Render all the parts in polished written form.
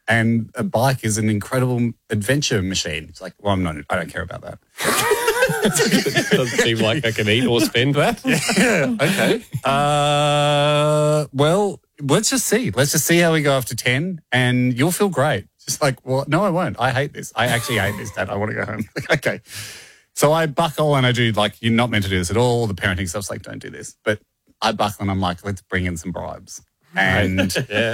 And a bike is an incredible adventure machine. It's like, well, I don't care about that. Doesn't seem like I can eat or spend that. Yeah, okay. Well, let's just see. Let's just see how we go after 10, and you'll feel great. Just like, well, no, I won't. I hate this. I actually hate this, Dad. I want to go home. Okay. So I buckle and I do like, you're not meant to do this at all. The parenting stuff's like, don't do this. But I buckle and I'm like, let's bring in some bribes. And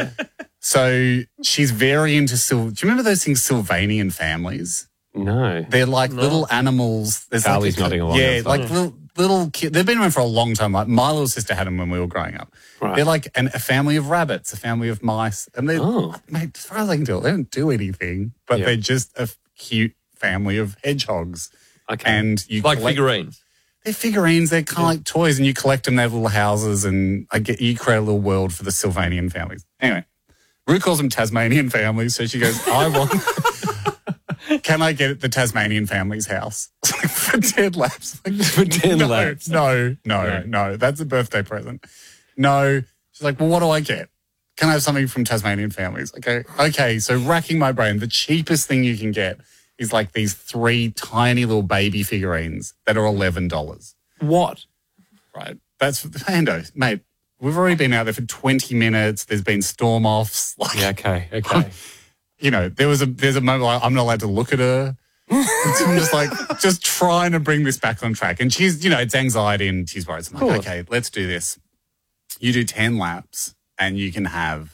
so she's very into do you remember those things, Sylvanian families? No. They're like little animals. There's Charlie's nodding along. Yeah, like little kids. They've been around for a long time. Like my little sister had them when we were growing up. Right. They're like a family of rabbits, a family of mice. And they're, mate, as far as I can tell, they don't do anything, but they're just a cute family of hedgehogs. Okay. And you like figurines. They're figurines. They're kind of like toys, and you collect them. They have little houses, and you create a little world for the Sylvanian families. Anyway, Rue calls them Tasmanian families, so she goes, I want... Can I get the Tasmanian family's house? For 10 laps. Like, for 10 laps? No. That's a birthday present. No. She's like, well, what do I get? Can I have something from Tasmanian families? Okay, so racking my brain, the cheapest thing you can get is like these 3 tiny little baby figurines that are $11. What? Right. That's, Ando, mate, we've already been out there for 20 minutes. There's been storm offs. Like, Yeah, okay. you know, there's a moment like I'm not allowed to look at her. So I'm just like, just trying to bring this back on track. And she's, you know, it's anxiety and she's worried. So I'm like, okay, let's do this. You do 10 laps and you can have,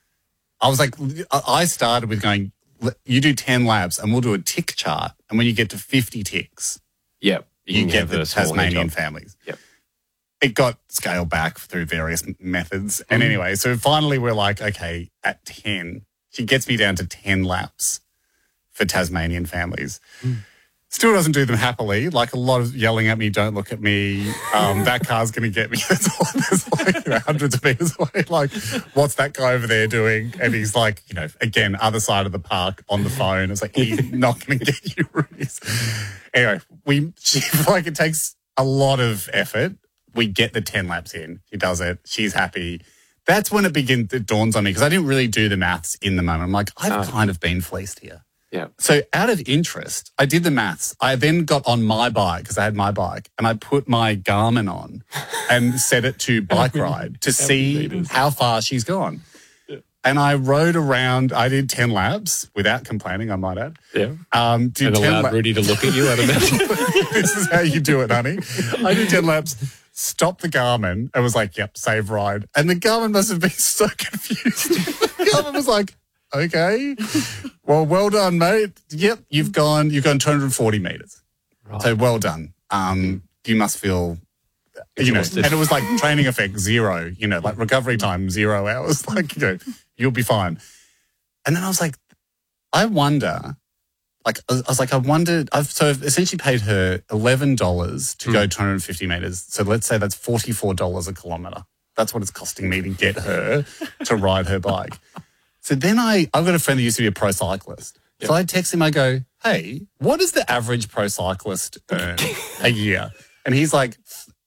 I was like, I started with going, you do 10 laps and we'll do a tick chart. And when you get to 50 ticks, you get the Tasmanian families. Yep. It got scaled back through various methods. And anyway, so finally we're like, okay, at 10, she gets me down to 10 laps for Tasmanian families. Still doesn't do them happily. Like a lot of yelling at me, don't look at me. That car's going to get me. There's like hundreds of meters away. Like, what's that guy over there doing? And he's like, you know, again, other side of the park on the phone. It's like, he's not going to get you, Ruiz. Anyway, like it takes a lot of effort. We get the 10 laps in. She does it. She's happy. That's when it dawns on me because I didn't really do the maths in the moment. I'm like, I've kind of been fleeced here. Yeah. So out of interest, I did the maths. I then got on my bike because I had my bike and I put my Garmin on and set it to bike ride to see how far she's gone. Yeah. And I rode around. I did 10 laps without complaining, I might add. Yeah. And allowed Rudy to look at you, I'd imagine. This is how you do it, honey. I did 10 laps. Stopped the Garmin and was like, yep, save ride. And the Garmin must have been so confused. The Garmin was like, okay, well done, mate. Yep, you've gone 240 meters. Right. So well done. You must feel, you know, and it was like training effect 0, you know, like recovery time 0 hours. Like, you know, you'll be fine. And then I was like, I wonder, like, I've essentially paid her $11 to go 250 meters. So let's say that's $44 a kilometer. That's what it's costing me to get her to ride her bike. So then I've got a friend that used to be a pro cyclist. Yep. So I text him, I go, hey, what does the average pro cyclist earn a year? And he's like,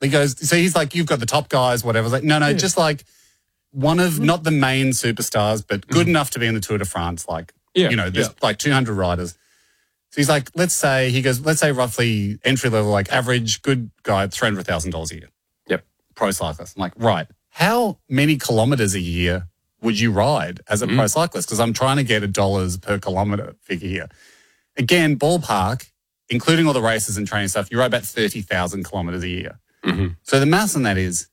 you've got the top guys, whatever. I was like, no, just like one of, not the main superstars, but good enough to be in the Tour de France. Like, you know, there's like 200 riders. So he's like, let's say roughly entry level, like average good guy, $300,000 a year. Yep. Pro cyclist. I'm like, right. How many kilometers a year would you ride as a pro cyclist? Because I'm trying to get $1 per kilometre figure here. Again, ballpark, including all the races and training stuff, you ride about 30,000 kilometres a year. Mm-hmm. So the maths on that is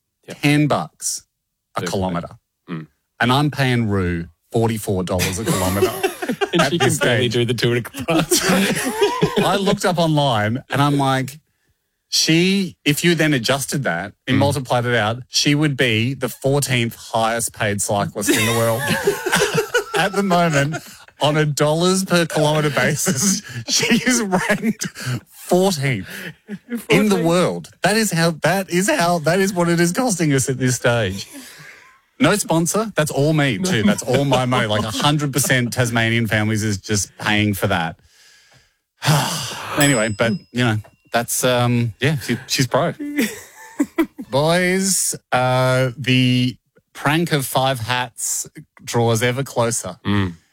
$10 a kilometre. And I'm paying Rue $44 a kilometre. And she can barely do the Tour de France. I looked up online and I'm like, if you then adjusted that and multiplied it out, she would be the 14th highest paid cyclist in the world. At the moment, on a dollars per kilometre basis, she is ranked 14th in the world. That is what it is costing us at this stage. No sponsor. That's all me too. That's all my money. Like 100% Tasmanian families is just paying for that. Anyway, but you know, that's, she's pro. Boys, the prank of 5 hats draws ever closer.